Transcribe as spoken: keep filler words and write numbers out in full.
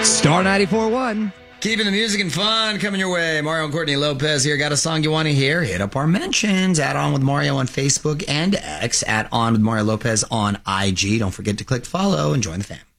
Star ninety-four point one. Keeping the music and fun coming your way. Mario and Courtney Lopez here. Got a song you want to hear? Hit up our mentions. Add On With Mario on Facebook and X. Add On With Mario Lopez on I G. Don't forget to click follow and join the fam.